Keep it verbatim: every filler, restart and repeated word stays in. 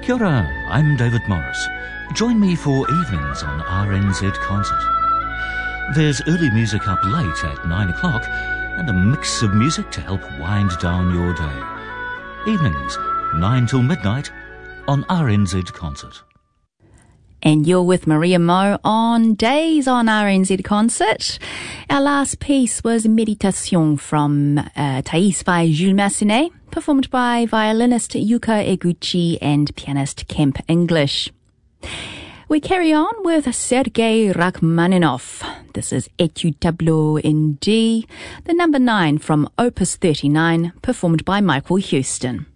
Kia ora, I'm David Morris. Join me for evenings on R N Z Concert. There's early music up late at nine o'clock and a mix of music to help wind down your day. Evenings, nine till midnight on R N Z Concert. And you're with Maria Mo on Days on R N Z Concert. Our last piece was Méditation from uh, Thais by Jules Massenet, performed by violinist Yuka Eguchi and pianist Kemp English. We carry on with Sergei Rachmaninoff. This is Etude Tableau in D, the number nine from Opus thirty-nine, performed by Michael Houston.